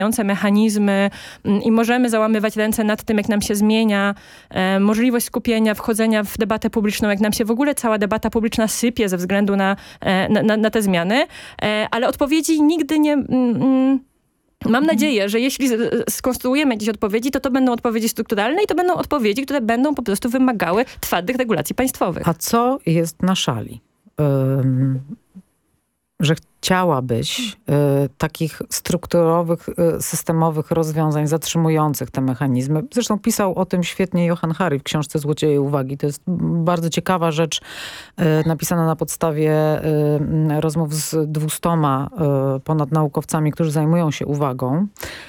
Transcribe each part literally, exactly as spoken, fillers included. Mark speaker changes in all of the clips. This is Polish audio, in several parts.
Speaker 1: mechanizmy i możemy załamywać ręce nad tym, jak nam się zmienia e, możliwość skupienia, wchodzenia w debatę publiczną, jak nam się w ogóle cała debata publiczna sypie ze względu na, e, na, na te zmiany. E, ale odpowiedzi nigdy nie... Mm, Mam nadzieję, że jeśli skonstruujemy jakieś odpowiedzi, to to będą odpowiedzi strukturalne i to będą odpowiedzi, które będą po prostu wymagały twardych regulacji państwowych.
Speaker 2: A co jest na szali? Um, że chciałabyś y, takich strukturowych, y, systemowych rozwiązań zatrzymujących te mechanizmy. Zresztą pisał o tym świetnie Johann Hari w książce Złodzieje uwagi. To jest bardzo ciekawa rzecz y, napisana na podstawie y, rozmów z dwustoma y, ponad naukowcami, którzy zajmują się uwagą.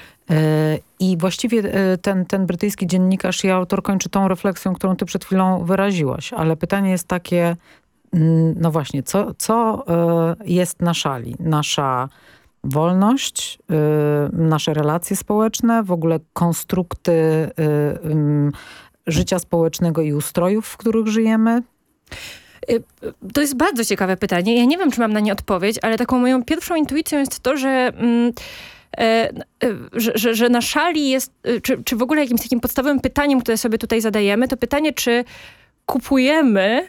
Speaker 2: I właściwie ten, ten brytyjski dziennikarz i autor kończy tą refleksją, którą ty przed chwilą wyraziłaś. Ale pytanie jest takie, no właśnie, co, co jest na szali? Nasza wolność, nasze relacje społeczne, w ogóle konstrukty życia społecznego i ustrojów, w których żyjemy?
Speaker 1: To jest bardzo ciekawe pytanie. Ja nie wiem, czy mam na nie odpowiedź, ale taką moją pierwszą intuicją jest to, że... Mm, Że, że, że na szali jest, czy, czy w ogóle jakimś takim podstawowym pytaniem, które sobie tutaj zadajemy, to pytanie, czy kupujemy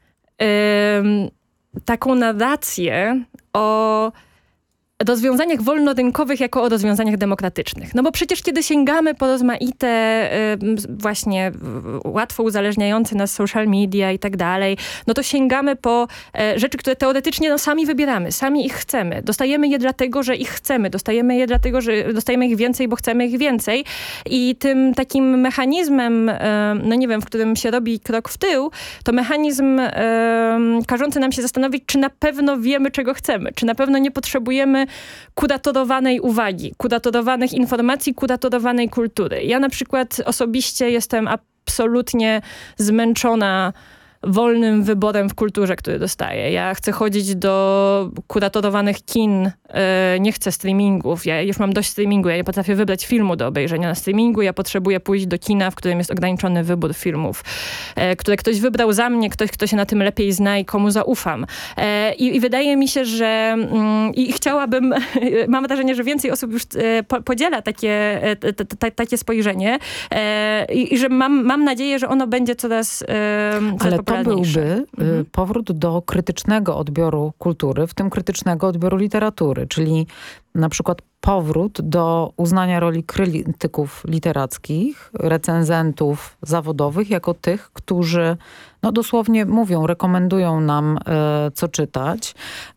Speaker 1: um, taką narrację o rozwiązaniach wolnorynkowych jako o rozwiązaniach demokratycznych. No bo przecież kiedy sięgamy po rozmaite y, właśnie łatwo uzależniające nas social media i tak dalej, no to sięgamy po y, rzeczy, które teoretycznie no, sami wybieramy, sami ich chcemy. Dostajemy je dlatego, że ich chcemy. Dostajemy je dlatego, że dostajemy ich więcej, bo chcemy ich więcej. I tym takim mechanizmem, y, no nie wiem, w którym się robi krok w tył, to mechanizm y, każący nam się zastanowić, czy na pewno wiemy, czego chcemy. Czy na pewno nie potrzebujemy kuratorowanej uwagi, kuratorowanych informacji, kuratorowanej kultury. Ja na przykład osobiście jestem absolutnie zmęczona wolnym wyborem w kulturze, który dostaję. Ja chcę chodzić do kuratorowanych kin, yy, nie chcę streamingów. Ja już mam dość streamingu, ja nie potrafię wybrać filmu do obejrzenia na streamingu. Ja potrzebuję pójść do kina, w którym jest ograniczony wybór filmów, yy, które ktoś wybrał za mnie, ktoś, kto się na tym lepiej zna i komu zaufam. Yy, i, I wydaje mi się, że yy, i chciałabym, mam wrażenie, że więcej osób już yy, po, podziela takie, yy, t, t, takie spojrzenie yy, i że mam, mam nadzieję, że ono będzie coraz, yy, coraz
Speaker 2: Ale to byłby mhm. powrót do krytycznego odbioru kultury, w tym krytycznego odbioru literatury, czyli na przykład powrót do uznania roli krytyków literackich, recenzentów zawodowych jako tych, którzy no dosłownie mówią, rekomendują nam e, co czytać.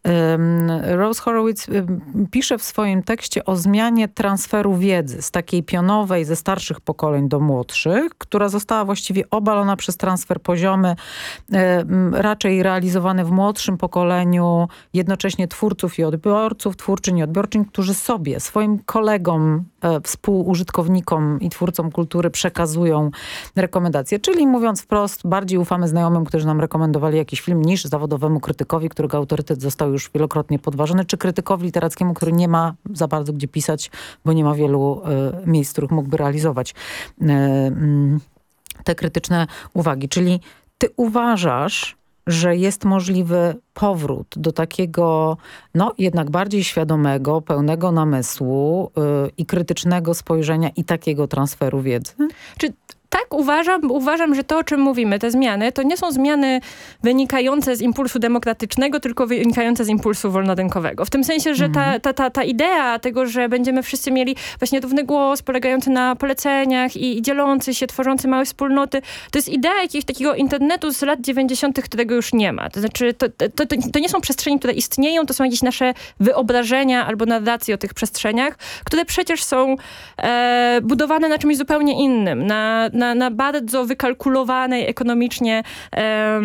Speaker 2: E, Rose Horowitz e, pisze w swoim tekście o zmianie transferu wiedzy z takiej pionowej ze starszych pokoleń do młodszych, która została właściwie obalona przez transfer poziomy, e, raczej realizowany w młodszym pokoleniu, jednocześnie twórców i odbiorców, twórczyń i odbiorczyń, którzy sobie, swoim kolegom, e, współużytkownikom i twórcom kultury przekazują rekomendacje. Czyli mówiąc wprost, bardziej ufamy znajomym, którzy nam rekomendowali jakiś film, niż zawodowemu krytykowi, którego autorytet został już wielokrotnie podważony, czy krytykowi literackiemu, który nie ma za bardzo gdzie pisać, bo nie ma wielu e, miejsc, w których mógłby realizować e, m, te krytyczne uwagi. Czyli ty uważasz, że jest możliwy powrót do takiego, no jednak bardziej świadomego, pełnego namysłu yy, i krytycznego spojrzenia i takiego transferu wiedzy?
Speaker 1: Czy tak, uważam, uważam, że to, o czym mówimy, te zmiany, to nie są zmiany wynikające z impulsu demokratycznego, tylko wynikające z impulsu wolnorynkowego. W tym sensie, że ta, ta, ta, ta idea tego, że będziemy wszyscy mieli właśnie równy głos, polegający na poleceniach i, i dzielący się, tworzący małe wspólnoty, to jest idea jakiegoś takiego internetu z lat dziewięćdziesiątych, którego już nie ma. To znaczy, to, to, to, to nie są przestrzenie, które istnieją, to są jakieś nasze wyobrażenia albo narracje o tych przestrzeniach, które przecież są e, budowane na czymś zupełnie innym, na, na Na, na bardzo wykalkulowanej ekonomicznie e,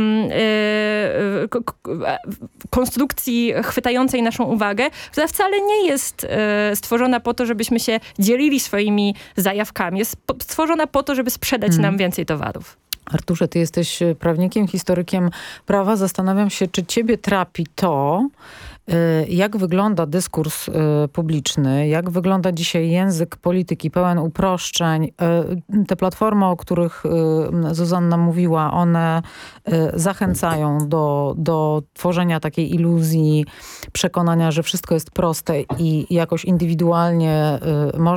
Speaker 1: e, konstrukcji chwytającej naszą uwagę, która wcale nie jest e, stworzona po to, żebyśmy się dzielili swoimi zajawkami. Jest po, stworzona po to, żeby sprzedać hmm. nam więcej towarów.
Speaker 2: Arturze, ty jesteś prawnikiem, historykiem prawa. Zastanawiam się, czy ciebie trapi to, jak wygląda dyskurs publiczny, jak wygląda dzisiaj język polityki pełen uproszczeń. Te platformy, o których Zuzanna mówiła, one zachęcają do, do tworzenia takiej iluzji, przekonania, że wszystko jest proste i jakoś indywidualnie można